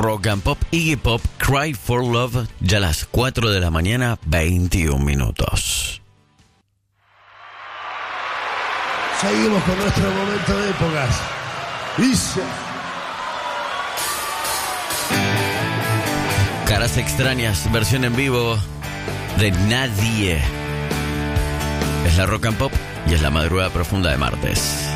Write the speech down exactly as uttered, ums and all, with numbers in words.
Rock and Pop, Iggy Pop, Cry for Love, ya a las cuatro de la mañana, veintiún minutos. Seguimos con nuestro momento de épocas. Dice... Caras extrañas, versión en vivo de Nadie. Es la Rock and Pop y es la madrugada profunda de martes.